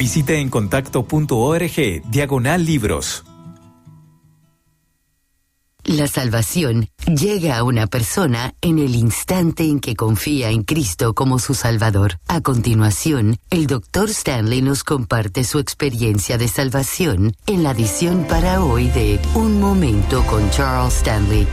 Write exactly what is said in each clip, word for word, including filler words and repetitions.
Visite encontacto.org diagonal libros. La salvación llega a una persona en el instante en que confía en Cristo como su Salvador. A continuación, el doctor Stanley nos comparte su experiencia de salvación en la edición para hoy de Un Momento con Charles Stanley.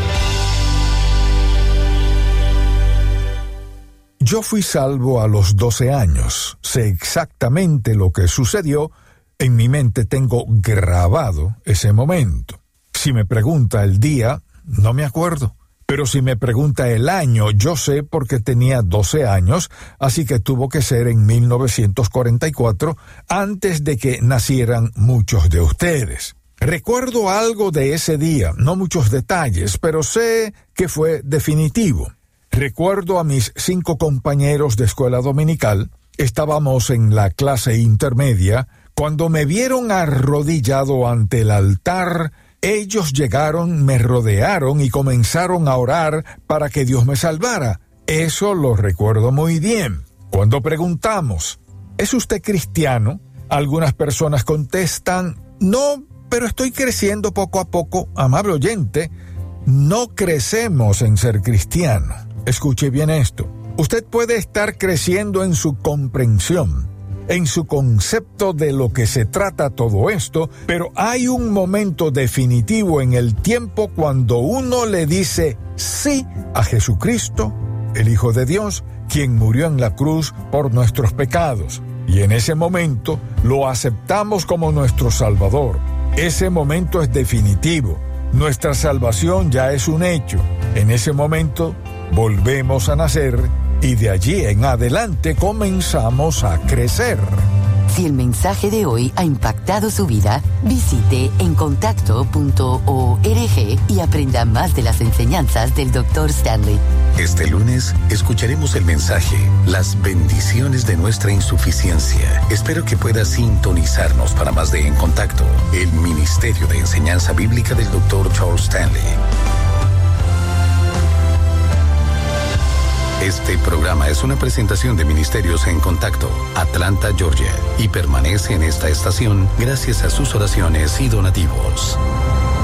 Yo fui salvo a los doce años. Sé exactamente lo que sucedió. En mi mente tengo grabado ese momento. Si me pregunta el día, no me acuerdo. Pero si me pregunta el año, yo sé porque tenía doce años, así que tuvo que ser en mil novecientos cuarenta y cuatro, antes de que nacieran muchos de ustedes. Recuerdo algo de ese día, no muchos detalles, pero sé que fue definitivo. Recuerdo a mis cinco compañeros de escuela dominical. Estábamos en la clase intermedia. Cuando me vieron arrodillado ante el altar, ellos llegaron, me rodearon y comenzaron a orar para que Dios me salvara. Eso lo recuerdo muy bien. Cuando preguntamos, ¿es usted cristiano? Algunas personas contestan, no, pero estoy creciendo poco a poco. Amable oyente, no crecemos en ser cristiano. Escuche bien esto. Usted puede estar creciendo en su comprensión, en su concepto de lo que se trata todo esto, pero hay un momento definitivo en el tiempo cuando uno le dice sí a Jesucristo, el Hijo de Dios, quien murió en la cruz por nuestros pecados. Y en ese momento lo aceptamos como nuestro Salvador. Ese momento es definitivo. Nuestra salvación ya es un hecho. En ese momento volvemos a nacer y de allí en adelante comenzamos a crecer. Si el mensaje de hoy ha impactado su vida, visite encontacto punto org y aprenda más de las enseñanzas del doctor Stanley. Este lunes escucharemos el mensaje Las bendiciones de nuestra insuficiencia. Espero que pueda sintonizarnos para más de En Contacto, el Ministerio de Enseñanza Bíblica del doctor Charles Stanley. Este programa es una presentación de Ministerios en Contacto, Atlanta, Georgia, y permanece en esta estación gracias a sus oraciones y donativos.